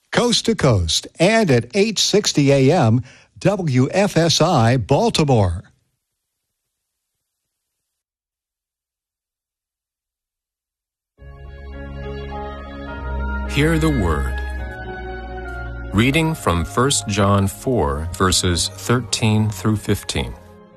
coast to coast, and at 8:60 a.m. WFSI Baltimore. Hear the Word. Reading from 1 John 4, verses 13 through 15.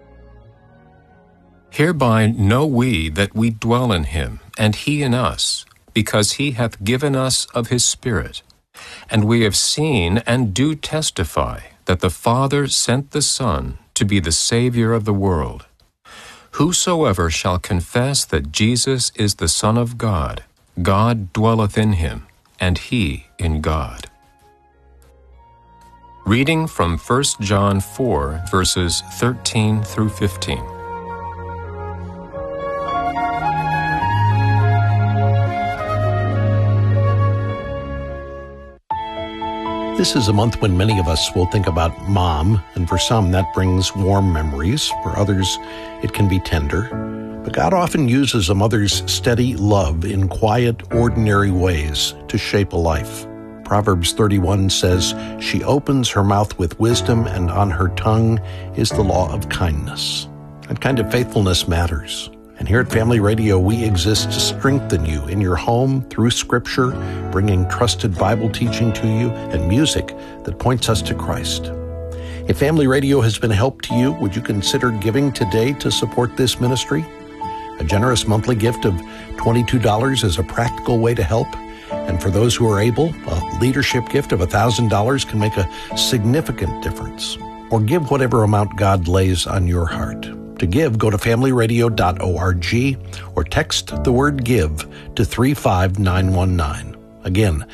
Hereby know we that we dwell in him, and he in us, because he hath given us of his Spirit. And we have seen and do testify that the Father sent the Son to be the Savior of the world. Whosoever shall confess that Jesus is the Son of God, God dwelleth in him, and he in God. Reading from 1 John 4, verses 13 through 15. This is a month when many of us will think about Mom, and for some that brings warm memories. For others, it can be tender. But God often uses a mother's steady love in quiet, ordinary ways to shape a life. Proverbs 31 says, "She opens her mouth with wisdom, and on her tongue is the law of kindness." That kind of faithfulness matters. And here at Family Radio, we exist to strengthen you in your home through Scripture, bringing trusted Bible teaching to you, and music that points us to Christ. If Family Radio has been a help to you, would you consider giving today to support this ministry? A generous monthly gift of $22 is a practical way to help. And for those who are able, a leadership gift of $1,000 can make a significant difference. Or give whatever amount God lays on your heart. To give, go to familyradio.org or text the word GIVE to 35919. Again,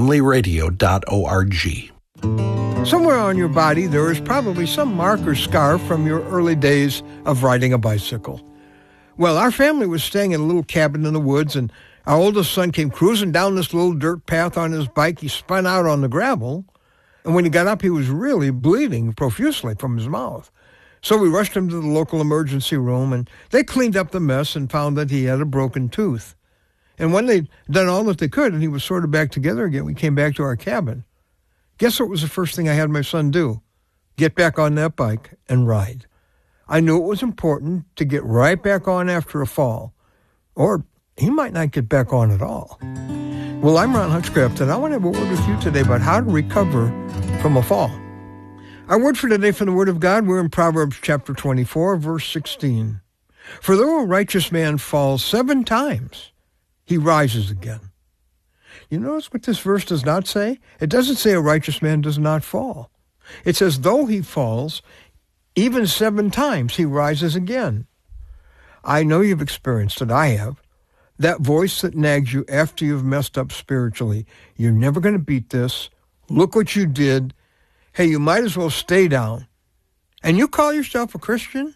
familyradio.org. Somewhere on your body, there is probably some mark or scar from your early days of riding a bicycle. Well, our family was staying in a little cabin in the woods, and our oldest son came cruising down this little dirt path on his bike. He spun out on the gravel, and when he got up, he was really bleeding profusely from his mouth. So we rushed him to the local emergency room, and they cleaned up the mess and found that he had a broken tooth. And when they'd done all that they could and he was sort of back together again, we came back to our cabin. Guess what was the first thing I had my son do? Get back on that bike and ride. I knew it was important to get right back on after a fall, or he might not get back on at all. Well, I'm Ron Hutchcraft, and I want to have a word with you today about how to recover from a fall. Our word for today from the Word of God, we're in Proverbs chapter 24, verse 16. For though a righteous man falls 7 times, he rises again. You notice what this verse does not say? It doesn't say a righteous man does not fall. It says though he falls, even 7 times he rises again. I know you've experienced it. I have. That voice that nags you after you've messed up spiritually. You're never going to beat this. Look what you did. Hey, you might as well stay down. And you call yourself a Christian?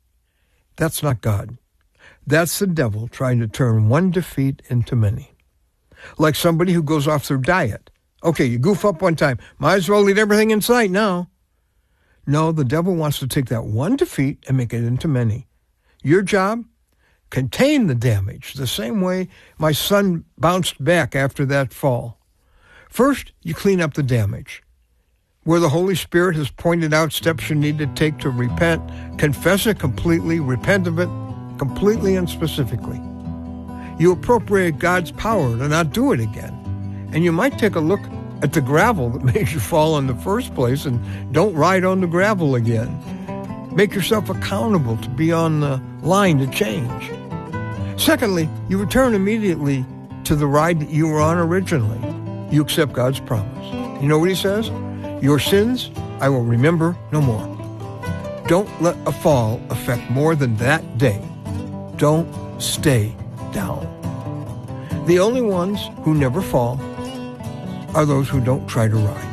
That's not God. That's the devil trying to turn one defeat into many. Like somebody who goes off their diet. Okay, you goof up one time. Might as well eat everything in sight now. No, the devil wants to take that one defeat and make it into many. Your job? Contain the damage, the same way my son bounced back after that fall. First, you clean up the damage. Where the Holy Spirit has pointed out steps you need to take to repent, confess it completely, repent of it completely and specifically. You appropriate God's power to not do it again. And you might take a look at the gravel that made you fall in the first place and don't ride on the gravel again. Make yourself accountable to be on the line to change. Secondly, you return immediately to the ride that you were on originally. You accept God's promise. You know what he says? Your sins I will remember no more. Don't let a fall affect more than that day. Don't stay down. The only ones who never fall are those who don't try to ride.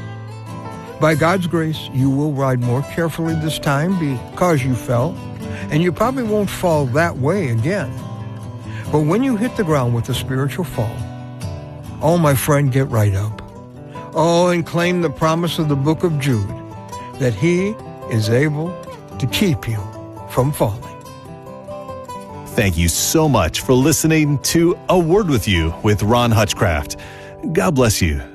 By God's grace, you will ride more carefully this time because you fell, and you probably won't fall that way again. But when you hit the ground with a spiritual fall, oh, my friend, get right up. Oh, and claim the promise of the book of Jude, that he is able to keep you from falling. Thank you so much for listening to A Word With You with Ron Hutchcraft. God bless you.